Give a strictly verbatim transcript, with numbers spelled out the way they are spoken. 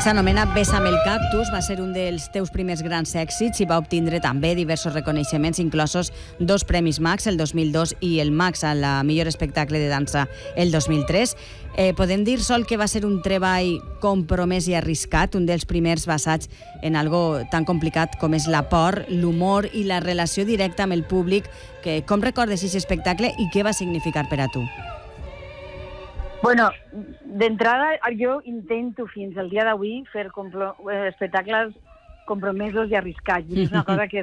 S'anomena Bésame el cactus, va ser un dels teus primers grans èxits i va obtindre també diversos reconeixements, inclosos dos premis Max, el dos mil dos i el Max a la millor espectacle de dansa el dos mil tres. Eh, podem dir, Sol, que va ser un treball compromès i arriscat, un dels primers basats en algo tan complicat com és la por, l'humor i la relació directa amb el públic. Que, com recordes aquest espectacle i què va significar per a tu? Bueno, d'entrada jo intento fins al dia d'avui fer complo- espectacles compromesos i arriscats. És una cosa que